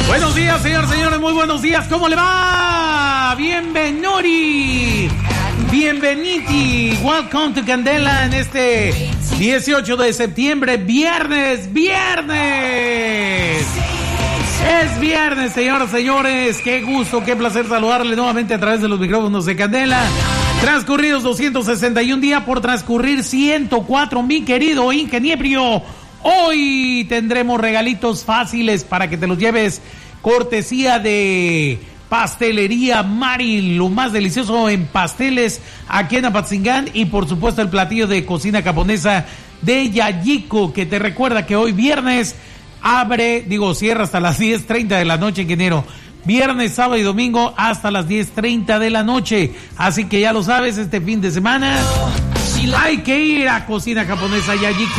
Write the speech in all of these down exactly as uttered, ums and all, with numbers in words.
Buenos días, señores, señores, muy buenos días. ¿Cómo le va? Bienvenori. Bienveniti. Welcome to Candela en este dieciocho de septiembre, viernes, viernes. Es viernes, señoras, señores. Qué gusto, qué placer saludarle nuevamente a través de los micrófonos de Candela. Transcurridos doscientos sesenta y un días por transcurrir ciento cuatro, mi querido ingeniero. Hoy tendremos regalitos fáciles para que te los lleves, cortesía de Pastelería Mari, lo más delicioso en pasteles aquí en Apatzingán, y por supuesto el platillo de cocina japonesa de Yayiko, que te recuerda que hoy viernes abre, digo, cierra hasta las diez treinta de la noche, ingeniero. Viernes, sábado y domingo hasta las diez treinta de la noche. Así que ya lo sabes, este fin de semana hay que ir a cocina japonesa Yayiko.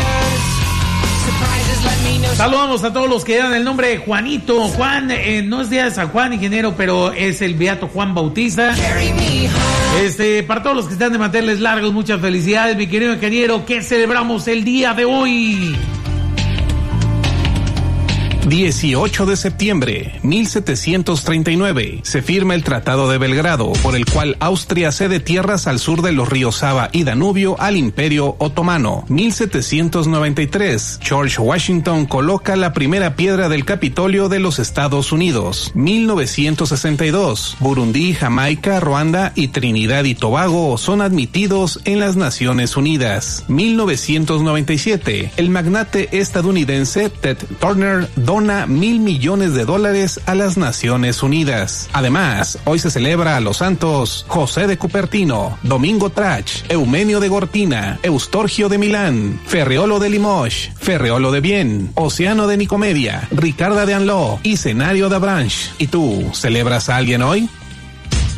Saludamos a todos los que dan el nombre de Juanito. Juan, eh, no es día de San Juan, ingeniero, pero es el beato Juan Bautista. Este, para todos los que están de mantenerles largos, muchas felicidades, mi querido ingeniero. ¿Qué celebramos el día de hoy? dieciocho de septiembre, mil setecientos treinta y nueve, se firma el Tratado de Belgrado, por el cual Austria cede tierras al sur de los ríos Sava y Danubio al Imperio Otomano. mil setecientos noventa y tres, George Washington coloca la primera piedra del Capitolio de los Estados Unidos. mil novecientos sesenta y dos, Burundi, Jamaica, Ruanda y Trinidad y Tobago son admitidos en las Naciones Unidas. mil novecientos noventa y siete, el magnate estadounidense Ted Turner dona mil millones de dólares a las Naciones Unidas. Además, hoy se celebra a los santos José de Cupertino, Domingo Trach, Eumenio de Gortina, Eustorgio de Milán, Ferreolo de Limoges, Ferreolo de Bien, Oceano de Nicomedia, Ricarda de Anló y Cenario de Abranches. ¿Y tú, celebras a alguien hoy?